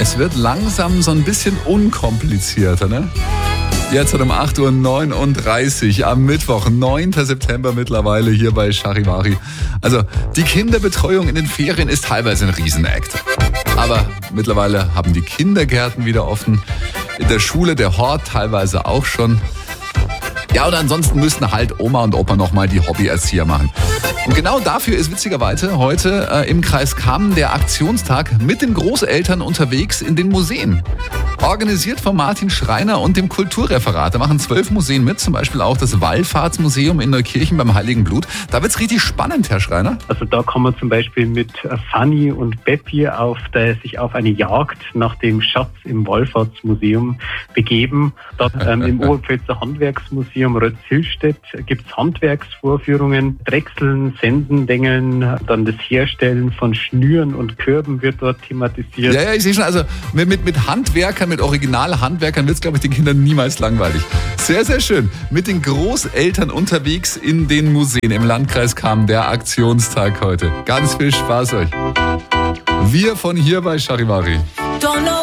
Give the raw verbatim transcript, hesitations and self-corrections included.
Es wird langsam so ein bisschen unkomplizierter, ne? Jetzt um acht Uhr neununddreißig am Mittwoch, neunten September mittlerweile hier bei Charivari. Also die Kinderbetreuung in den Ferien ist teilweise ein Riesenakt. Aber mittlerweile haben die Kindergärten wieder offen, in der Schule der Hort teilweise auch schon. Ja, und ansonsten müssten halt Oma und Opa nochmal die Hobbyerzieher machen. Und genau dafür ist witzigerweise heute äh, im Kreis Cham der Aktionstag mit den Großeltern unterwegs in den Museen. Organisiert von Martin Schreiner und dem Kulturreferat. Da machen zwölf Museen mit, zum Beispiel auch das Wallfahrtsmuseum in Neukirchen beim Heiligen Blut. Da wird's richtig spannend, Herr Schreiner. Also da kann man zum Beispiel mit Fanny und Beppi auf der, sich auf eine Jagd nach dem Schatz im Wallfahrtsmuseum begeben. Dort ähm, im Oberpfälzer Handwerksmuseum Rötzhillstedt gibt's Handwerksvorführungen, Drechseln, Senden, Dengeln, dann das Herstellen von Schnüren und Körben wird dort thematisiert. Ja, ja, ich sehe schon, also mit, mit, mit Handwerkern, mit Original-Handwerkern wird es, glaube ich, den Kindern niemals langweilig. Sehr, sehr schön. Mit den Großeltern unterwegs in den Museen im Landkreis Cham, der Aktionstag heute. Ganz viel Spaß euch. Wir von hier bei Charivari.